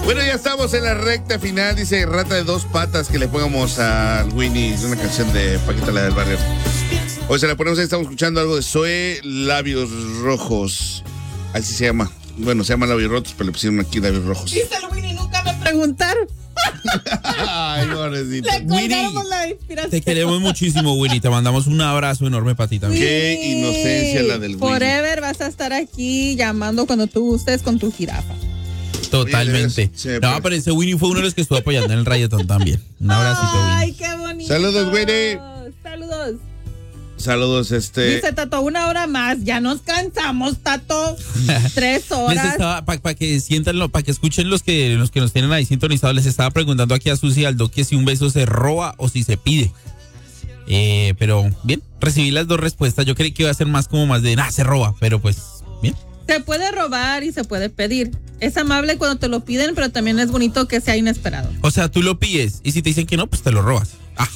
Bueno, ya estamos en la recta final. Dice Rata de Dos Patas que le pongamos al Winnie una canción de Paquita la del Barrio. Hoy se la ponemos, ahí estamos escuchando algo de Zoe, Labios Rojos. Así se llama. Bueno, se llama Labios Rotos, pero le pusieron aquí Labios Rojos. Dice el Winnie, nunca me preguntaron. Ay, pobrecito. Le colgamos la inspiración. Te queremos muchísimo, Winnie. Te mandamos un abrazo enorme para ti también. Qué inocencia la del Winnie. Forever vas a estar aquí llamando cuando tú gustes con tu jirafa. Totalmente. Sí, No, pero ese Winnie fue uno de los que estuvo apoyando en el Rayetón también. Un abracito, Winnie. Ay, qué bonito. Saludos, Winnie. Saludos. Saludos, Dice Tato, 1 hora más. Ya nos cansamos, Tato. 3 horas. Para que sientan, para que escuchen los que nos tienen ahí sintonizados, les estaba preguntando aquí a Susi y al Doc que si un beso se roba o si se pide. Pero bien, recibí las dos respuestas. Yo creí que iba a ser más de se roba, pero pues bien. Se puede robar y se puede pedir. Es amable cuando te lo piden, pero también es bonito que sea inesperado. O sea, tú lo pides y si te dicen que no, pues te lo robas.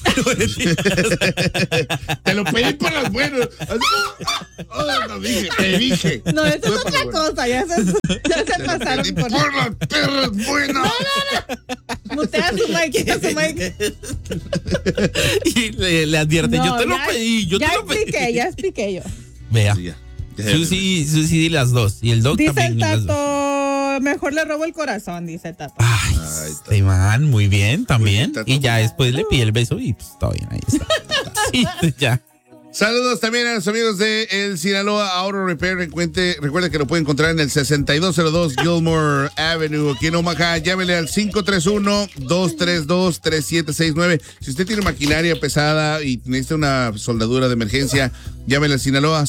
Te lo pedí por las buenas. Te dije. No, eso es otra cosa. Ya se pasaron por las perras buenas. No. Mutea su mic. Y le advierte, yo te lo pedí. Ya expliqué yo. Vea. Sí, Susi di las dos. Y el Doc dice también. Dice el Tato, mejor le robo el corazón, dice Tato. Ay, este man, muy bien, también. Tato. Y ya después le pide el beso y pues todo bien, ahí está. Sí, ya. Saludos también a los amigos de el Sinaloa Auto Repair. Recuerda que lo pueden encontrar en el 6202 Gilmore Avenue, aquí en Omaha. Llámele al 531-232-3769. Si usted tiene maquinaria pesada y necesita una soldadura de emergencia, llámele al Sinaloa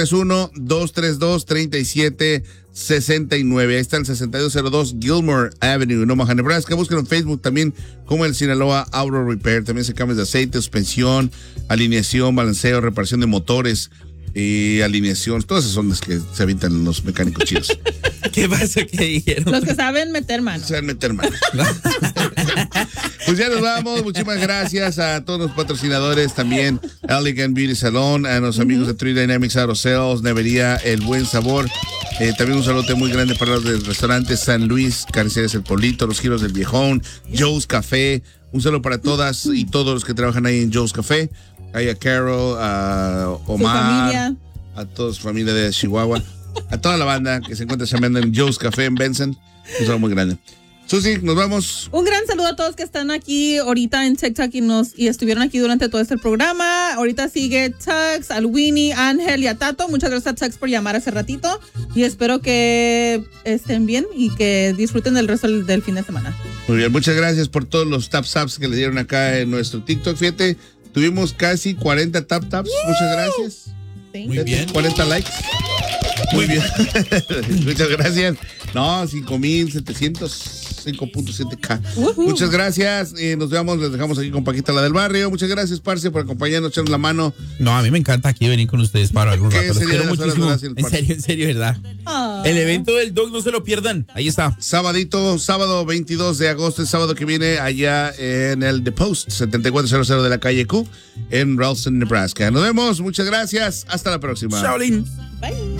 531-232-3769. Ahí está el 6202 Gilmore Avenue en Omaha, Nebraska. Búsquenlo en Facebook también como el Sinaloa Auto Repair. También se cambios de aceite, suspensión, alineación, balanceo, reparación de motores y alineación. Todas esas son las que se avientan los mecánicos chidos. ¿Qué pasa? ¿Qué dijeron? Los que saben meter mano. Saben meter mano. Pues ya nos vamos. Muchísimas gracias a todos los patrocinadores también. Elegant Beauty Salon, a los amigos de Three Dynamics Auto Sales, Nevería El Buen Sabor. También un saludo muy grande para los del restaurante San Luis, Carnicerías El Polito, Los Giros del Viejón, Joe's Café. Un saludo para todas y todos los que trabajan ahí en Joe's Café. Hay a Carol, a Omar, a toda su familia de Chihuahua, a toda la banda que se encuentra llamando en Joe's Café en Benson. Un saludo muy grande. Susi, nos vamos. Un gran saludo a todos que están aquí ahorita en TikTok y estuvieron aquí durante todo este programa. Ahorita sigue Tux, al Winnie, Ángel y a Tato. Muchas gracias a Tux por llamar hace ratito y espero que estén bien y que disfruten del resto del fin de semana. Muy bien, muchas gracias por todos los taps que le dieron acá en nuestro TikTok. Fíjate, tuvimos casi 40 taps. Muchas gracias. Sí. Muy bien. 40 likes. Muy bien. Muchas gracias. No, 5,705.7K. Muchas gracias. Nos vemos, les dejamos aquí con Paquita la del Barrio. Muchas gracias, Parce, por acompañarnos, echarnos la mano. No, a mí me encanta aquí venir con ustedes para algún rato. Los quiero muchísimo. En serio, ¿verdad? El evento del Doc, no se lo pierdan. Ahí está. Sábado 22 de agosto, el sábado que viene, allá en el The Post, 7400 de la calle Q, en Ralston, Nebraska. Nos vemos, muchas gracias. Hasta la próxima. Shaolin. Bye.